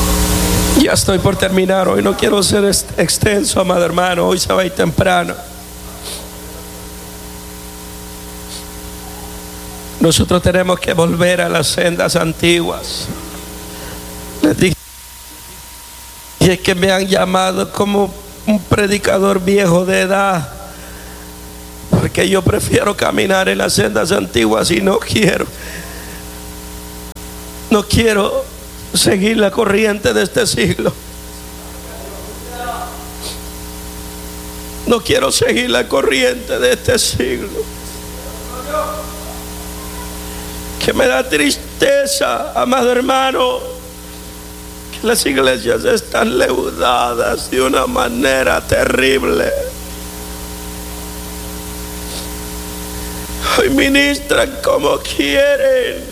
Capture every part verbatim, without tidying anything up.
Ya estoy por terminar hoy, no quiero ser extenso, amado hermano, hoy se va a ir temprano. Nosotros tenemos que volver a las sendas antiguas. Les dije que me han llamado como un predicador viejo de edad, porque yo prefiero caminar en las sendas antiguas y no quiero, no quiero seguir la corriente de este siglo. No quiero seguir la corriente de este siglo. Que me da tristeza, amado hermano, que las iglesias están leudadas de una manera terrible. Hoy ministran como quieren.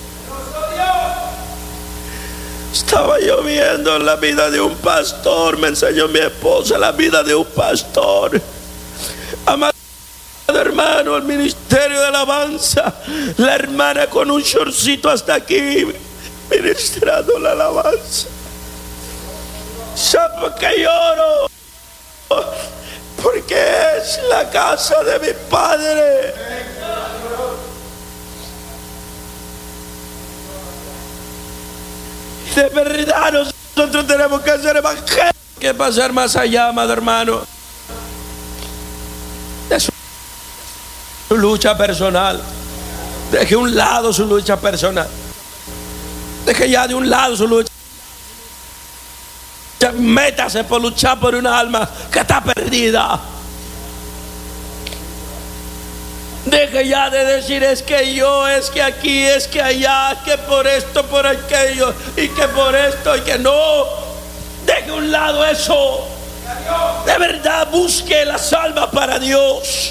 Estaba yo viendo la vida de un pastor, me enseñó mi esposa la vida de un pastor. Amado hermano, el ministerio de alabanza, la hermana con un shortcito hasta aquí, ministrando la alabanza. ¿Sabe por qué lloro? Porque es la casa de mi padre. Y de verdad nosotros tenemos que hacer evangelio, que pasar más allá, amado hermano, de su lucha personal. Deje a un lado su lucha personal. Deje ya de un lado su lucha. Métase por luchar por una alma que está perdida. Deje ya de decir es que yo, es que aquí, es que allá, que por esto, por aquello, y que por esto, y que no. Deje a un lado eso. De verdad busque las almas para Dios.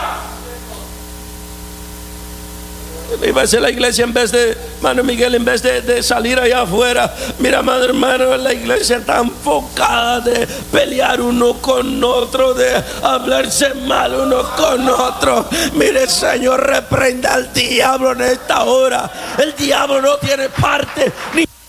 Iba a ser la iglesia en vez de, hermano Miguel, en vez de, de salir allá afuera. Mira, hermano, hermano, la iglesia está enfocada de pelear uno con otro, de hablarse mal uno con otro. Mire, Señor, reprenda al diablo en esta hora. El diablo no tiene parte ni